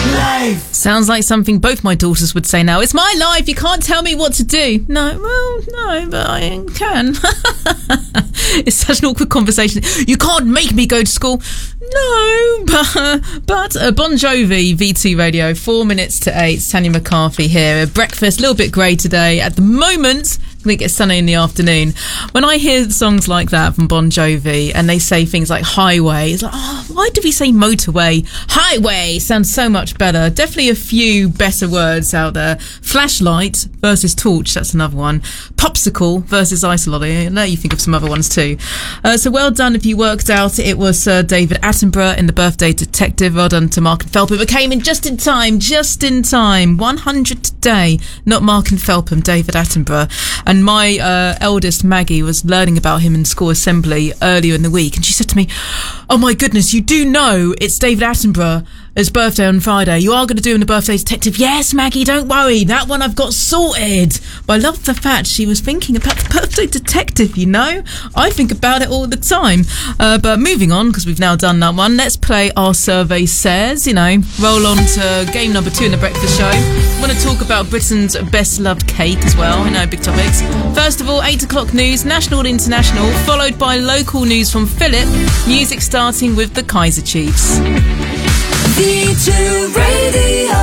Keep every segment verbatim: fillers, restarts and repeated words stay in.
Life. Sounds like something both my daughters would say now. It's my life, you can't tell me what to do. No, well, no, but I can. It's such an awkward conversation. You can't make me go to school. No, but, but uh, Bon Jovi, V two Radio, four minutes to eight. Tanya McCarthy here. Breakfast, a little bit grey today. At the moment, I think it's sunny in the afternoon. When I hear songs like that from Bon Jovi and they say things like highway, it's like, oh, why do we say motorway? Highway sounds so much better. Definitely a few better words out there. Flashlight versus torch, that's another one. Popsicle versus ice lolly. I know you think of some other ones too. Uh, so well done if you worked out. It was uh, David Attenborough in The Birthday Detective. Well done to Mark and Felpham. It came in just in time, just in time. one hundred today. Not Mark and Felpham, David Attenborough. And my uh, eldest, Maggie, was learning about him in school assembly earlier in the week. And she said to me, oh my goodness, you do know it's David Attenborough. His birthday on Friday. You are going to do him The Birthday Detective. Yes, Maggie, don't worry. That one I've got sorted. But I love the fact she was thinking about The Birthday Detective, you know? I think about it all the time. Uh, but moving on, because we've now done that one, let's play Our Survey Says, you know, roll on to game number two in the breakfast show. I want to talk about Britain's best loved cake as well. I know, big topics. First of all, eight o'clock news, national and international, followed by local news from Philip. Music starting with the Kaiser Chiefs. V two Radio.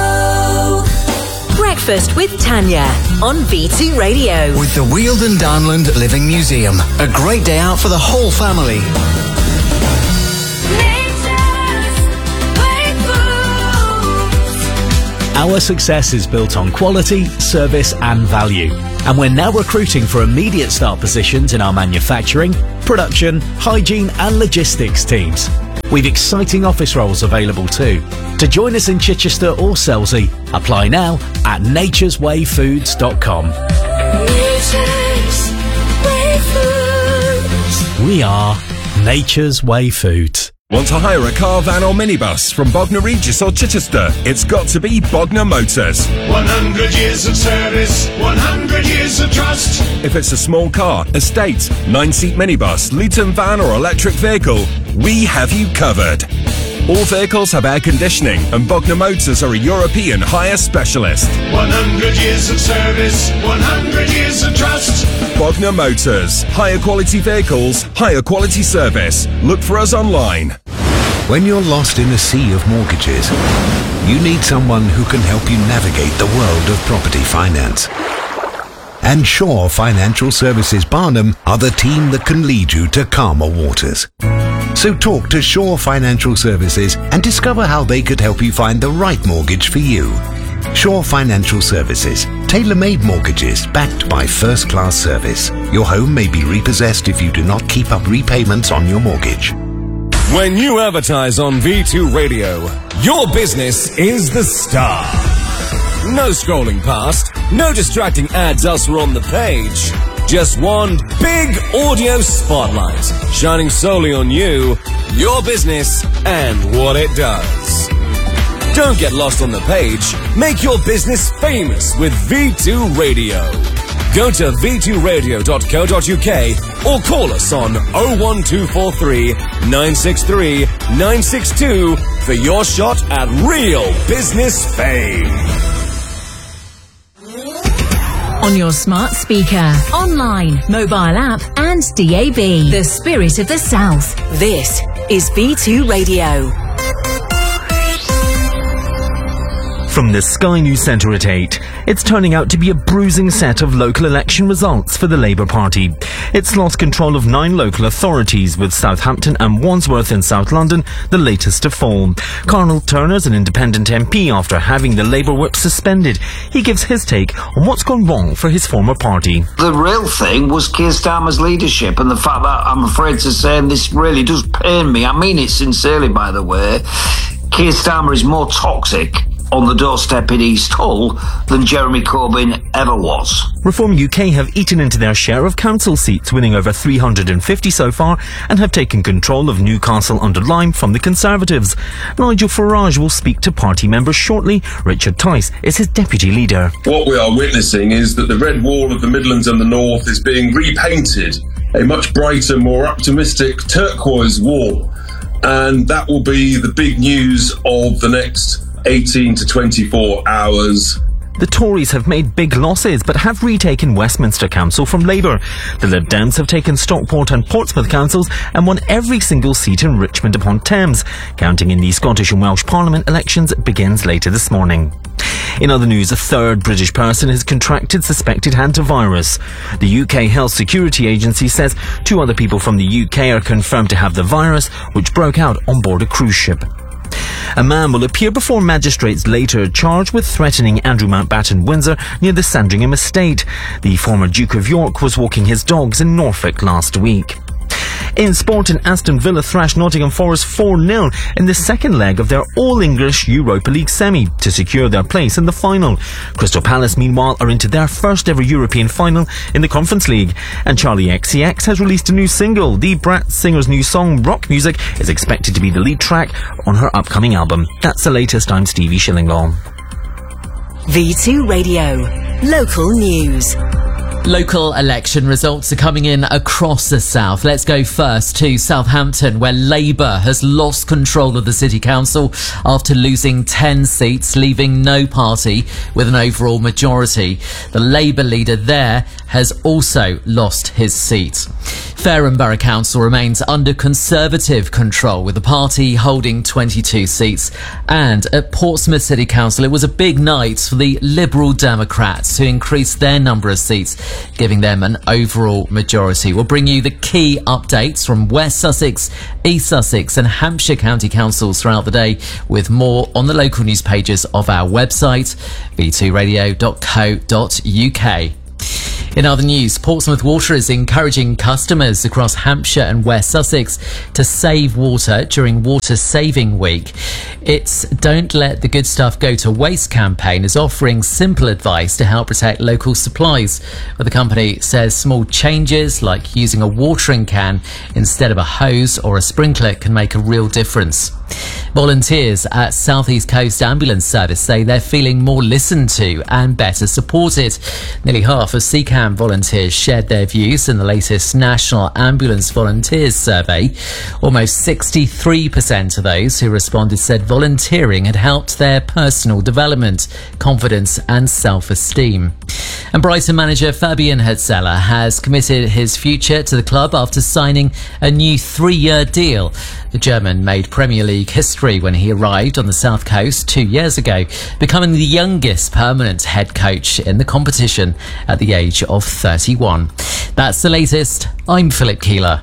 Breakfast with Tanya on V two Radio. With the Wealden Downland Living Museum. A great day out for the whole family. Our success is built on quality, service and value. And we're now recruiting for immediate start positions in our manufacturing, production, hygiene and logistics teams. We've exciting office roles available too. To join us in Chichester or Selsey, apply now at natures way foods dot com. Nature's Way Foods. We are Nature's Way Foods. Want to hire a car, van or minibus from Bognor Regis or Chichester? It's got to be Bognor Motors. one hundred years of service, one hundred years of trust. If it's a small car, estate, nine-seat minibus, Luton van or electric vehicle, we have you covered. All vehicles have air conditioning and Bognor Motors are a European hire specialist. one hundred years of service, one hundred years of trust. Bognor Motors. Higher quality vehicles, higher quality service. Look for us online. When you're lost in a sea of mortgages, you need someone who can help you navigate the world of property finance. And Shaw Financial Services Barnum are the team that can lead you to calmer waters. So talk to Shaw Financial Services and discover how they could help you find the right mortgage for you. Shaw Financial Services. Tailor-made mortgages backed by first-class service. Your home may be repossessed if you do not keep up repayments on your mortgage. When you advertise on V two Radio, your business is the star. No scrolling past, no distracting ads elsewhere on the page. Just one big audio spotlight, shining solely on you, your business, and what it does. Don't get lost on the page. Make your business famous with V two Radio. Go to v two radio dot co dot uk or call us on oh one two four three, nine six three, nine six two for your shot at real business fame. On your smart speaker, online, mobile app and D A B. The spirit of the South. This is V two Radio. From the Sky News Centre at eight, it's turning out to be a bruising set of local election results for the Labour Party. It's lost control of nine local authorities, with Southampton and Wandsworth in South London the latest to fall. Carnell Turner's an independent M P after having the Labour whip suspended. He gives his take on what's gone wrong for his former party. The real thing was Keir Starmer's leadership, and the fact that I'm afraid to say, and this really does pain me, I mean it sincerely by the way, Keir Starmer is more toxic on the doorstep in East Hull than Jeremy Corbyn ever was. Reform U K have eaten into their share of council seats, winning over three hundred fifty so far, and have taken control of Newcastle under Lyme from the Conservatives. Nigel Farage will speak to party members shortly. Richard Tice is his deputy leader. What we are witnessing is that the red wall of the Midlands and the North is being repainted a much brighter, more optimistic turquoise wall, and that will be the big news of the next eighteen to twenty-four hours. The Tories have made big losses but have retaken Westminster Council from Labour. The Lib Dems have taken Stockport and Portsmouth councils and won every single seat in Richmond upon Thames. Counting in the Scottish and Welsh Parliament elections begins later this morning. In other news, a third British person has contracted suspected hantavirus. The U K Health Security Agency says two other people from the U K are confirmed to have the virus, which broke out on board a cruise ship. A man will appear before magistrates later charged with threatening Andrew Mountbatten Windsor near the Sandringham estate. The former Duke of York was walking his dogs in Norfolk last week. In sport, Aston Villa thrashed Nottingham Forest four nil in the second leg of their All-English Europa League semi to secure their place in the final. Crystal Palace, meanwhile, are into their first ever European final in the Conference League. And Charlie X C X has released a new single. The Brat singer's new song, Rock Music, is expected to be the lead track on her upcoming album. That's the latest. I'm Stevie Shillinglaw. V two Radio. Local news. Local election results are coming in across the south. Let's go first to Southampton, where Labour has lost control of the city council after losing ten seats, leaving no party with an overall majority. The Labour leader there has also lost his seat. Fareham Borough Council remains under Conservative control, with the party holding twenty-two seats. And at Portsmouth City Council, it was a big night for the Liberal Democrats, who increased their number of seats, giving them an overall majority. We'll bring you the key updates from West Sussex, East Sussex and Hampshire County Councils throughout the day, with more on the local news pages of our website, v two radio dot co dot u k. In other news, Portsmouth Water is encouraging customers across Hampshire and West Sussex to save water during Water Saving Week. Its Don't Let the Good Stuff Go to Waste campaign is offering simple advice to help protect local supplies, where the company says small changes like using a watering can instead of a hose or a sprinkler can make a real difference. Volunteers at South East Coast Ambulance Service say they're feeling more listened to and better supported. Nearly half of C CAM volunteers shared their views in the latest National Ambulance Volunteers Survey. Almost sixty-three percent of those who responded said volunteering had helped their personal development, confidence and self-esteem. And Brighton manager Fabian Hetzeler has committed his future to the club after signing a new three-year deal. The German made Premier League history when he arrived on the South Coast two years ago, becoming the youngest permanent head coach in the competition at the age of thirty-one. That's the latest. I'm Philip Keeler.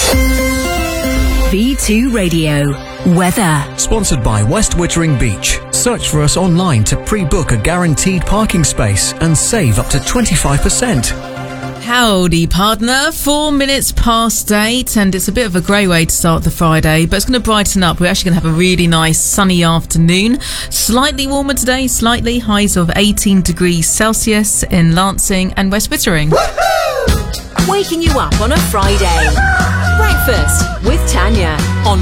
V two Radio. Weather. Sponsored by West Wittering Beach. Search for us online to pre-book a guaranteed parking space and save up to twenty-five percent. Howdy, partner. Four minutes past eight, and it's a bit of a grey way to start the Friday, but it's going to brighten up. We're actually going to have a really nice sunny afternoon. Slightly warmer today, slightly. Highs of eighteen degrees Celsius in Lancing and West Wittering. Waking you up on a Friday. Breakfast with Tanya on